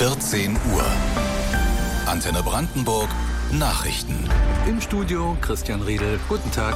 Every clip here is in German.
14 Uhr. Antenne Brandenburg Nachrichten. Im Studio Christian Riedel. Guten Tag.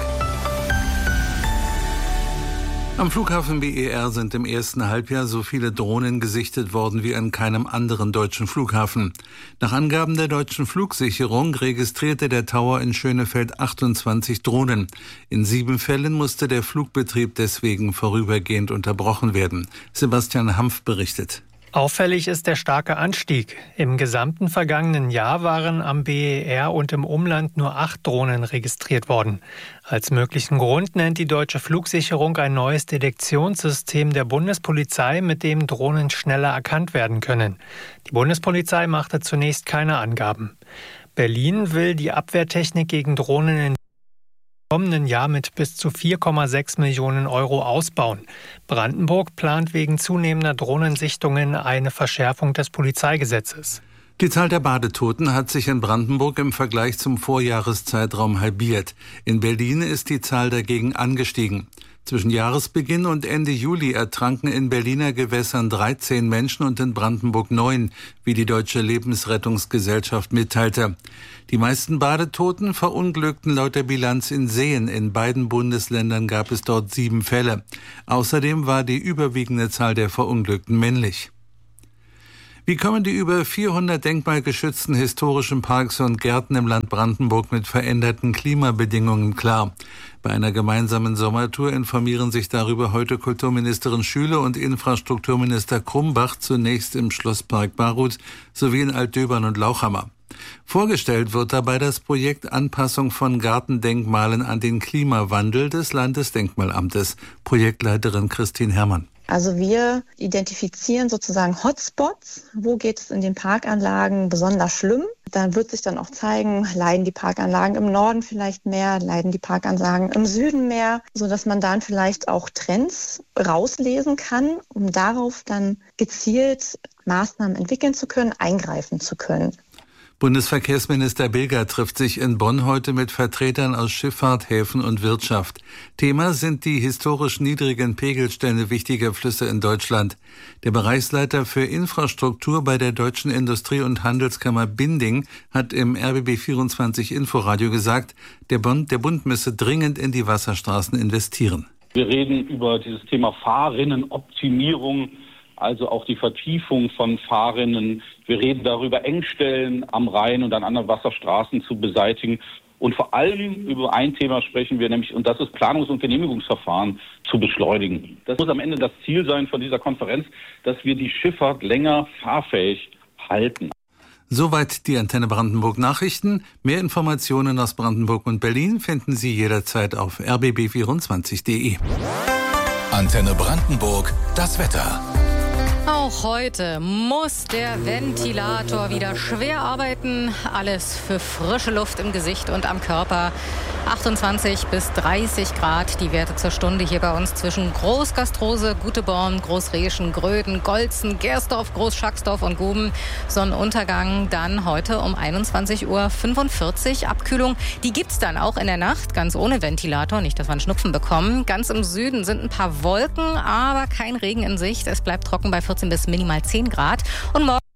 Am Flughafen BER sind im ersten Halbjahr so viele Drohnen gesichtet worden wie an keinem anderen deutschen Flughafen. Nach Angaben der deutschen Flugsicherung registrierte der Tower in Schönefeld 28 Drohnen. In 7 Fällen musste der Flugbetrieb deswegen vorübergehend unterbrochen werden. Sebastian Hampf berichtet. Auffällig ist der starke Anstieg. Im gesamten vergangenen Jahr waren am BER und im Umland nur 8 Drohnen registriert worden. Als möglichen Grund nennt die deutsche Flugsicherung ein neues Detektionssystem der Bundespolizei, mit dem Drohnen schneller erkannt werden können. Die Bundespolizei machte zunächst keine Angaben. Berlin will die Abwehrtechnik gegen Drohnen im kommenden Jahr mit bis zu 4,6 Millionen Euro ausbauen. Brandenburg plant wegen zunehmender Drohnensichtungen eine Verschärfung des Polizeigesetzes. Die Zahl der Badetoten hat sich in Brandenburg im Vergleich zum Vorjahreszeitraum halbiert. In Berlin ist die Zahl dagegen angestiegen. Zwischen Jahresbeginn und Ende Juli ertranken in Berliner Gewässern 13 Menschen und in Brandenburg 9, wie die Deutsche Lebensrettungsgesellschaft mitteilte. Die meisten Badetoten verunglückten laut der Bilanz in Seen. In beiden Bundesländern gab es dort 7 Fälle. Außerdem war die überwiegende Zahl der Verunglückten männlich. Wie kommen die über 400 denkmalgeschützten historischen Parks und Gärten im Land Brandenburg mit veränderten Klimabedingungen klar? Bei einer gemeinsamen Sommertour informieren sich darüber heute Kulturministerin Schüle und Infrastrukturminister Krumbach zunächst im Schlosspark Baruth sowie in Altdöbern und Lauchhammer. Vorgestellt wird dabei das Projekt Anpassung von Gartendenkmalen an den Klimawandel des Landesdenkmalamtes. Projektleiterin Christine Herrmann. Also wir identifizieren sozusagen Hotspots. Wo geht es in den Parkanlagen besonders schlimm? Dann wird sich dann auch zeigen, leiden die Parkanlagen im Norden vielleicht mehr, leiden die Parkanlagen im Süden mehr, sodass man dann vielleicht auch Trends rauslesen kann, um darauf dann gezielt Maßnahmen entwickeln zu können, eingreifen zu können. Bundesverkehrsminister Bilger trifft sich in Bonn heute mit Vertretern aus Schifffahrt, Häfen und Wirtschaft. Thema sind die historisch niedrigen Pegelstände wichtiger Flüsse in Deutschland. Der Bereichsleiter für Infrastruktur bei der Deutschen Industrie- und Handelskammer Binding hat im RBB24 Inforadio gesagt, der Bund müsse dringend in die Wasserstraßen investieren. Wir reden über dieses Thema Fahrrinnenoptimierung, also auch die Vertiefung von Fahrrinnen. Wir reden darüber, Engstellen am Rhein und an anderen Wasserstraßen zu beseitigen. Und vor allem über ein Thema sprechen wir nämlich, und das ist Planungs- und Genehmigungsverfahren zu beschleunigen. Das muss am Ende das Ziel sein von dieser Konferenz, dass wir die Schifffahrt länger fahrfähig halten. Soweit die Antenne Brandenburg Nachrichten. Mehr Informationen aus Brandenburg und Berlin finden Sie jederzeit auf rbb24.de. Antenne Brandenburg, das Wetter. Auch heute muss der Ventilator wieder schwer arbeiten. Alles für frische Luft im Gesicht und am Körper. 28 bis 30 Grad, die Werte zur Stunde hier bei uns zwischen Großgastrose, Guteborn, Großreschen, Gröden, Golzen, Gersdorf, Großschacksdorf und Guben. Sonnenuntergang dann heute um 21:45 Uhr. Abkühlung, die gibt's dann auch in der Nacht, ganz ohne Ventilator, nicht, dass wir einen Schnupfen bekommen. Ganz im Süden sind ein paar Wolken, aber kein Regen in Sicht. Es bleibt trocken bei 14 bis minimal 10 Grad. Und morgen